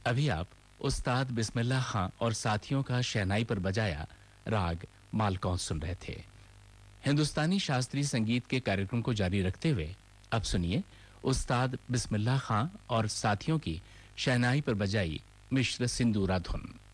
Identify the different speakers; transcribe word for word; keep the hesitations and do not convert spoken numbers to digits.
Speaker 1: अभी आप उस्ताद बिस्मिल्लाह खां और साथियों का शहनाई पर बजाया राग मालकौन सुन रहे थे। हिंदुस्तानी शास्त्रीय संगीत के कार्यक्रम को जारी रखते हुए अब सुनिए उस्ताद बिस्मिल्लाह खां और साथियों की शहनाई पर बजाई मिश्र सिंदूरा धुन।